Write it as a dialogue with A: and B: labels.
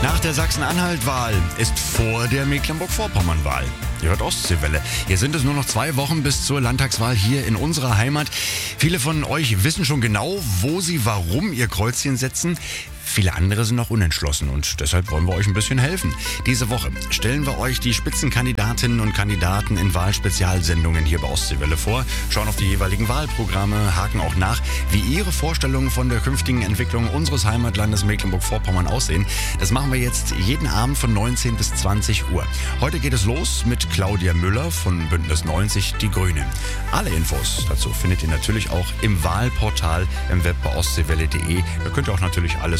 A: Nach der Sachsen-Anhalt-Wahl ist vor der Mecklenburg-Vorpommern-Wahl. Ihr hört Ostseewelle. Hier sind es nur noch 2 Wochen bis zur Landtagswahl hier in unserer Heimat. Viele von euch wissen schon genau, wo sie warum ihr Kreuzchen setzen. Viele andere sind noch unentschlossen und deshalb wollen wir euch ein bisschen helfen. Diese Woche stellen wir euch die Spitzenkandidatinnen und Kandidaten in Wahlspezialsendungen hier bei Ostseewelle vor, schauen auf die jeweiligen Wahlprogramme, haken auch nach, wie ihre Vorstellungen von der künftigen Entwicklung unseres Heimatlandes Mecklenburg-Vorpommern aussehen. Das machen wir jetzt jeden Abend von 19 bis 20 Uhr. Heute geht es los mit Claudia Müller von Bündnis 90 Die Grünen. Alle Infos dazu findet ihr natürlich auch im Wahlportal im Web bei ostseewelle.de. Da könnt ihr auch natürlich alles